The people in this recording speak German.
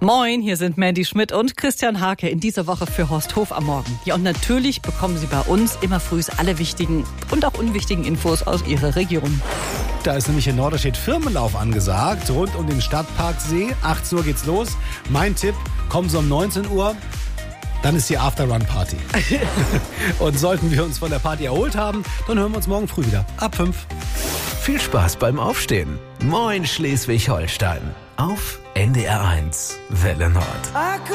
Moin, hier sind Mandy Schmidt und Christian Hake in dieser Woche für Horst Hof am Morgen. Ja, und natürlich bekommen Sie bei uns immer früh alle wichtigen und auch unwichtigen Infos aus Ihrer Region. Da ist nämlich in Norderstedt Firmenlauf angesagt, rund um den Stadtparksee. 18 Uhr geht's los. Mein Tipp, kommen Sie um 19 Uhr, dann ist die After-Run-Party. Und sollten wir uns von der Party erholt haben, dann hören wir uns morgen früh wieder. Ab 5. Viel Spaß beim Aufstehen. Moin Schleswig-Holstein. Auf NDR 1 Welle Nord.